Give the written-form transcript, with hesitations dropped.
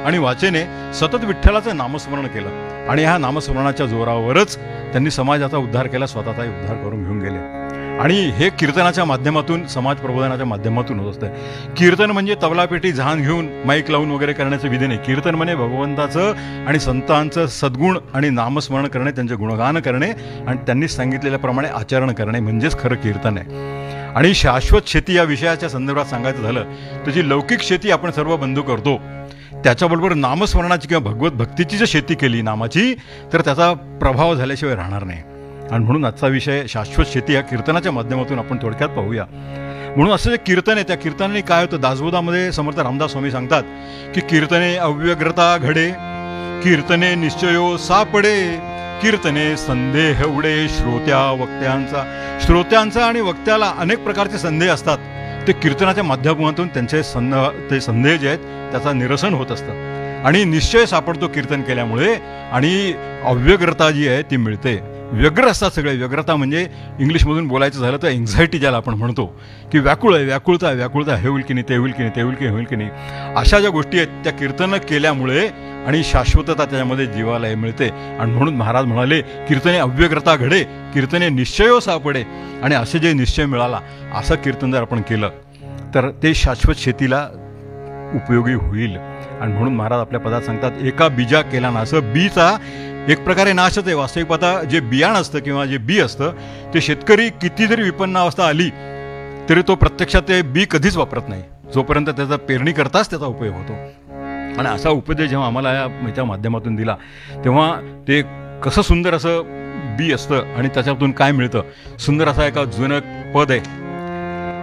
आणि वाचेने सतत विठ्ठलाचं नामस्मरण केलं आणि ह्या नामस्मरणाच्या जोरावरच त्यांनी समाजाचा उद्धार केला, स्वतःचाही उद्धार करून घेऊन गेले. आणि हे कीर्तनाच्या माध्यमातून, समाज प्रबोधनाच्या माध्यमातून होत असतं. कीर्तन म्हणजे तबलापेटी जहान घेऊन माईक लावून वगैरे करण्याचं विधी नाही. कीर्तन म्हणजे भगवंताचं आणि संतांचं सद्गुण आणि नामस्मरण करणे, त्यांचे गुणगान करणे आणि त्यांनी सांगितलेल्याप्रमाणे आचरण करणे म्हणजेच खरं कीर्तन आहे. आणि शाश्वत शेती या विषयाच्या संदर्भात सांगायचं झालं तर जी लौकिक शेती आपण सर्व बंधू करतो, त्याच्याबरोबर नामस्मरणाची किंवा भगवत भक्तीची जर शेती केली नामाची, तर त्याचा प्रभाव झाल्याशिवाय राहणार नाही. आणि म्हणून आजचा विषय शाश्वत शेती या कीर्तनाच्या माध्यमातून आपण थोडक्यात पाहूया. म्हणून असं जे कीर्तन आहे, त्या कीर्तनाने काय होतं, दासबोधामध्ये समर्थ रामदास स्वामी सांगतात की कीर्तने अव्यग्रता घडे, कीर्तने निश्चयो सापडे, कीर्तने संदेह उडे श्रोत्यांचा आणि वक्त्याला अनेक प्रकारचे संदेह असतात. ते कीर्तनाच्या माध्यमातून त्यांचे ते संदेह जे आहेत त्याचा निरसन होत असतं आणि निश्चय सापडतो कीर्तन केल्यामुळे. आणि अव्यग्रता जी आहे ती मिळते. व्यग्र असतात सगळे. व्यग्रता म्हणजे इंग्लिशमधून बोलायचं झालं तर एन्झायटी, ज्याला आपण म्हणतो की व्याकुळ आहे, व्याकुळता हे होईल की नाही, ते होईल की नाही, ते होईल की नाही, अशा ज्या गोष्टी आहेत त्या कीर्तन केल्यामुळे आणि शाश्वतता त्याच्यामध्ये जीवाला मिळते. आणि म्हणून महाराज म्हणाले कीर्तने अव्यग्रता घडे, कीर्तने निश्चयो सापडे. आणि असे जे निश्चय मिळाला असं कीर्तन जर आपण केलं तर ते शाश्वत शेतीला उपयोगी होईल. आणि म्हणून महाराज आपल्या पदात सांगतात, एका बीजा केला ना. असं बीचा एक प्रकारे नाशच आहे. वास्तविक पाहता जे बियाणं असतं किंवा जे बी असतं ते शेतकरी किती जरी विपन्न अवस्था आली तरी तो प्रत्यक्षात ते बी कधीच वापरत नाही, जोपर्यंत त्याचा पेरणी करताच त्याचा उपयोग होतो. आणि असा उपदेश जेव्हा आम्हाला याच्या माध्यमातून दिला तेव्हा ते कसं सुंदर असं बी असतं आणि त्याच्यातून काय मिळतं. सुंदर असा एका जुनं पद आहे,